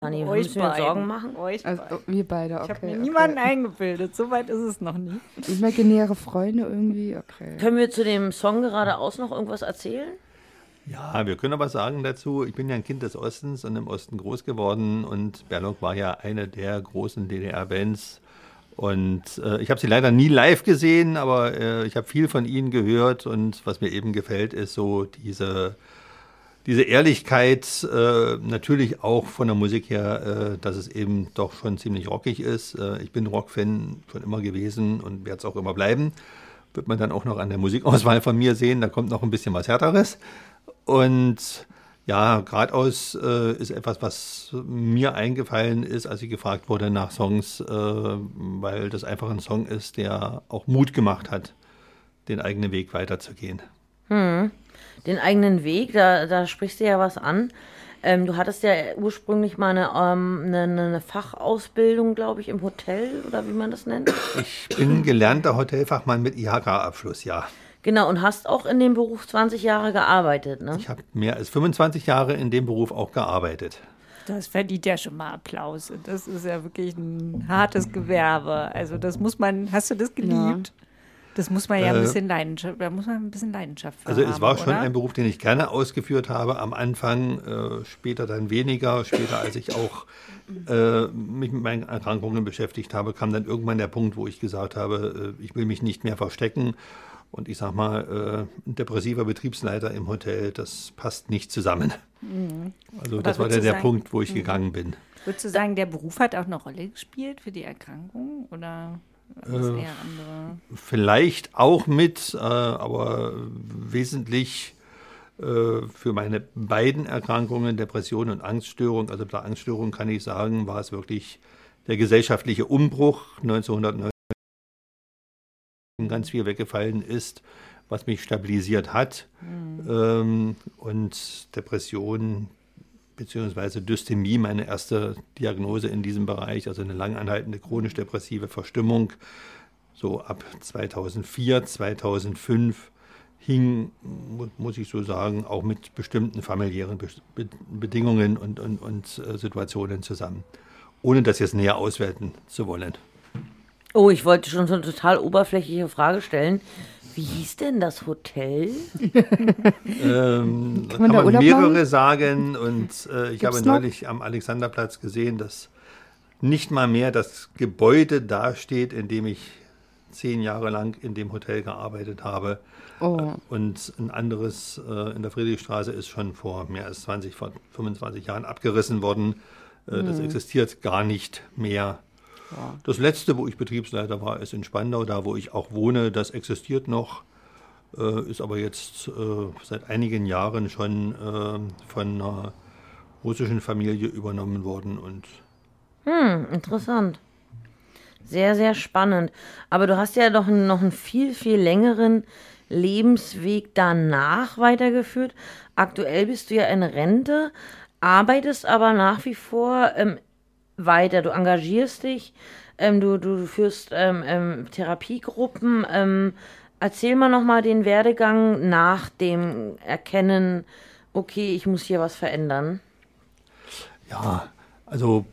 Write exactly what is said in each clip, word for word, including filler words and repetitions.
Dani, Euch müssen wir uns beiden. Sorgen machen? Euch Also, beiden. wir beide, okay. Ich habe mir okay. niemanden eingebildet, so weit ist es noch nie. Imaginäre Freunde irgendwie, okay. Können wir zu dem Song geradeaus noch irgendwas erzählen? Ja, wir können aber sagen dazu, ich bin ja ein Kind des Ostens und im Osten groß geworden und Berlok war ja eine der großen D D R-Bands. Und äh, ich habe sie leider nie live gesehen, aber äh, ich habe viel von ihnen gehört und was mir eben gefällt, ist so diese, diese Ehrlichkeit, äh, natürlich auch von der Musik her, äh, dass es eben doch schon ziemlich rockig ist. Äh, ich bin Rockfan schon immer gewesen und werde es auch immer bleiben. Wird man dann auch noch an der Musikauswahl von mir sehen, da kommt noch ein bisschen was Härteres. Und ja, geradeaus äh, ist etwas, was mir eingefallen ist, als ich gefragt wurde nach Songs, äh, weil das einfach ein Song ist, der auch Mut gemacht hat, den eigenen Weg weiterzugehen. Hm. Den eigenen Weg, da, da sprichst du ja was an. Ähm, du hattest ja ursprünglich mal eine, ähm, eine, eine Fachausbildung, glaube ich, im Hotel oder wie man das nennt. Ich bin gelernter Hotelfachmann mit I H K-Abschluss, ja. Genau, und hast auch in dem Beruf zwanzig Jahre gearbeitet, ne? Ich habe mehr als fünfundzwanzig Jahre in dem Beruf auch gearbeitet. Das verdient ja schon mal Applaus. Das ist ja wirklich ein hartes Gewerbe. Also das muss man, hast du das geliebt? Ja. Das muss man ja ein bisschen Leidenschaft, da muss man ein bisschen Leidenschaft für Also haben, es war schon oder? ein Beruf, den ich gerne ausgeführt habe, am Anfang, äh, später dann weniger. Später, als ich auch äh, mich mit meinen Erkrankungen beschäftigt habe, kam dann irgendwann der Punkt, wo ich gesagt habe, äh, ich will mich nicht mehr verstecken. Und ich sag mal, äh, ein depressiver Betriebsleiter im Hotel, das passt nicht zusammen. Mhm. Also Oder das war dann der sagen, Punkt, wo ich mhm. gegangen bin. Würdest du sagen, der Beruf hat auch eine Rolle gespielt für die Erkrankung? Oder ist äh, eher andere? Vielleicht auch mit, äh, aber wesentlich äh, für meine beiden Erkrankungen, Depression und Angststörung, also bei der Angststörung kann ich sagen, war es wirklich der gesellschaftliche Umbruch neunzehnhundertneunzig. Ganz viel weggefallen ist, was mich stabilisiert hat. Mhm. Ähm, und Depression bzw. Dysthymie, meine erste Diagnose in diesem Bereich, also eine lang anhaltende chronisch depressive Verstimmung, so ab zweitausendvier, zweitausendfünf hing, muss ich so sagen, auch mit bestimmten familiären Be- Bedingungen und, und, und äh, Situationen zusammen, ohne das jetzt näher auswerten zu wollen. Oh, ich wollte schon so eine total oberflächliche Frage stellen. Wie hieß denn das Hotel? ähm, kann man, kann man mehrere machen? sagen. Und äh, ich Gibt's habe neulich noch? am Alexanderplatz gesehen, dass nicht mal mehr das Gebäude dasteht, in dem ich zehn Jahre lang in dem Hotel gearbeitet habe. Oh. Und ein anderes äh, in der Friedrichstraße ist schon vor mehr als zwanzig, fünfundzwanzig Jahren abgerissen worden. Äh, hm. Das existiert gar nicht mehr. Ja. Das letzte, wo ich Betriebsleiter war, ist in Spandau, da wo ich auch wohne. Das existiert noch, äh, ist aber jetzt äh, seit einigen Jahren schon äh, von einer russischen Familie übernommen worden. Und hm, interessant. Sehr, sehr spannend. Aber du hast ja doch noch einen viel, viel längeren Lebensweg danach weitergeführt. Aktuell bist du ja in Rente, arbeitest aber nach wie vor ähm, weiter. Du engagierst dich, ähm, du, du führst ähm, ähm, Therapiegruppen. Ähm, erzähl mal nochmal den Werdegang nach dem Erkennen, okay, ich muss hier was verändern. Ja, also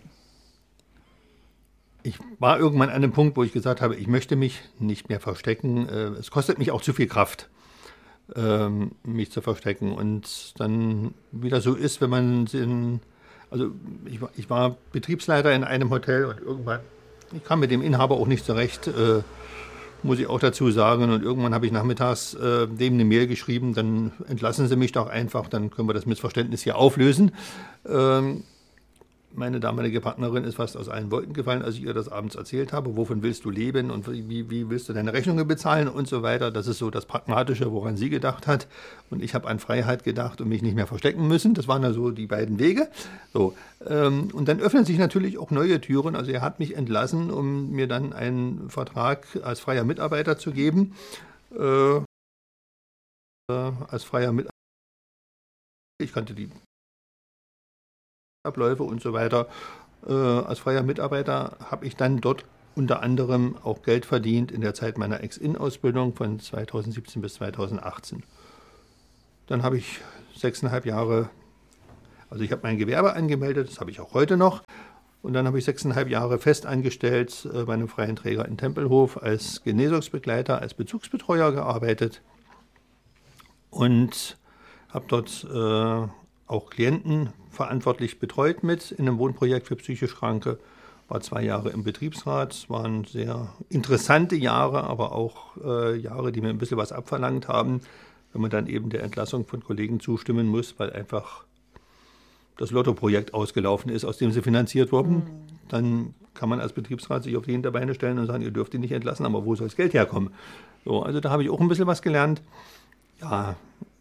ich war irgendwann an einem Punkt, wo ich gesagt habe, ich möchte mich nicht mehr verstecken. Es kostet mich auch zu viel Kraft, mich zu verstecken. Und dann wieder so ist, wenn man in Also ich war, ich war Betriebsleiter in einem Hotel und irgendwann, ich kam mit dem Inhaber auch nicht zurecht, äh, muss ich auch dazu sagen. Und irgendwann habe ich nachmittags äh, dem eine Mail geschrieben, dann entlassen Sie mich doch einfach, dann können wir das Missverständnis hier auflösen. Ähm, meine damalige Partnerin ist fast aus allen Wolken gefallen, als ich ihr das abends erzählt habe. Wovon willst du leben und wie, wie willst du deine Rechnungen bezahlen und so weiter. Das ist so das Pragmatische, woran sie gedacht hat. Und ich habe an Freiheit gedacht und mich nicht mehr verstecken müssen. Das waren also die beiden Wege. So, ähm, und dann öffnen sich natürlich auch neue Türen. Also er hat mich entlassen, um mir dann einen Vertrag als freier Mitarbeiter zu geben. Äh, äh, als freier Mitarbeiter. Ich kannte die Abläufe und so weiter. Äh, als freier Mitarbeiter habe ich dann dort unter anderem auch Geld verdient in der Zeit meiner Ex-In-Ausbildung von zweitausendsiebzehn bis zweitausendachtzehn. Dann habe ich sechseinhalb Jahre Also ich habe mein Gewerbe angemeldet, das habe ich auch heute noch. Und dann habe ich sechseinhalb Jahre fest angestellt äh, bei einem freien Träger in Tempelhof als Genesungsbegleiter, als Bezugsbetreuer gearbeitet und habe dort äh, auch Klienten verantwortlich betreut mit in einem Wohnprojekt für psychisch Kranke. War zwei Jahre im Betriebsrat, es waren sehr interessante Jahre, aber auch äh, Jahre, die mir ein bisschen was abverlangt haben, wenn man dann eben der Entlassung von Kollegen zustimmen muss, weil einfach das Lotto-Projekt ausgelaufen ist, aus dem sie finanziert wurden. Mhm. Dann kann man als Betriebsrat sich auf die Hinterbeine stellen und sagen, ihr dürft ihn nicht entlassen, aber wo soll das Geld herkommen? So, also da habe ich auch ein bisschen was gelernt. Ja,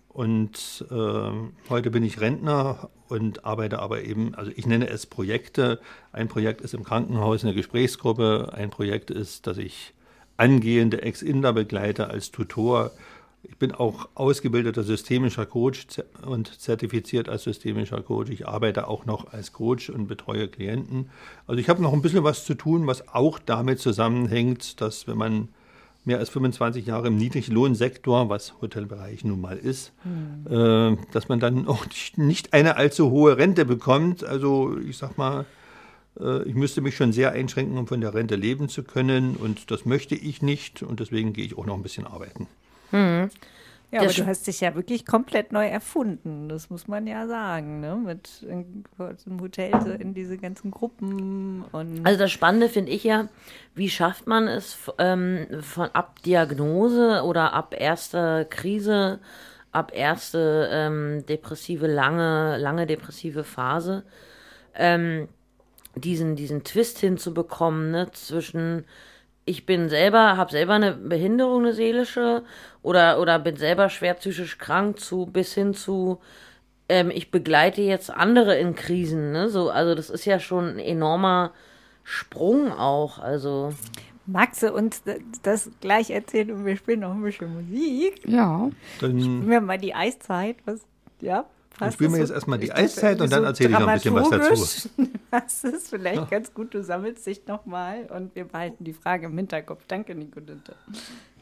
und äh, heute bin ich Rentner und arbeite aber eben, also ich nenne es Projekte. Ein Projekt ist im Krankenhaus eine Gesprächsgruppe. Ein Projekt ist, dass ich angehende Ex-Inder begleite als Tutor. Ich bin auch ausgebildeter systemischer Coach und zertifiziert als systemischer Coach. Ich arbeite auch noch als Coach und betreue Klienten. Also ich habe noch ein bisschen was zu tun, was auch damit zusammenhängt, dass wenn man mehr als fünfundzwanzig Jahre im Niedriglohnsektor, was Hotelbereich nun mal ist, mhm. äh, dass man dann auch nicht eine allzu hohe Rente bekommt. Also ich sag mal, äh, ich müsste mich schon sehr einschränken, um von der Rente leben zu können. Und das möchte ich nicht. Und deswegen gehe ich auch noch ein bisschen arbeiten. Mhm. Ja, aber du hast dich ja wirklich komplett neu erfunden, das muss man ja sagen, ne? Mit im Hotel in diese ganzen Gruppen. Und also das Spannende finde ich ja, wie schafft man es ähm, von ab Diagnose oder ab erster Krise, ab erste ähm, depressive, lange, lange depressive Phase, ähm, diesen, diesen Twist hinzubekommen, ne, zwischen ich bin selber, habe selber eine Behinderung, eine seelische, oder, oder bin selber schwer psychisch krank, zu bis hin zu, ähm, ich begleite jetzt andere in Krisen, ne? So, also das ist ja schon ein enormer Sprung auch, also. Magst du uns das gleich erzählen und wir spielen noch ein bisschen Musik? Ja. Dann spielen wir mal die Eiszeit, was, ja? Dann spielen wir jetzt erstmal die Eiszeit und dann erzähle ich noch ein bisschen was dazu. Das ist vielleicht ja. ganz gut, du sammelst dich nochmal und wir behalten die Frage im Hinterkopf. Danke, Nico Dinte.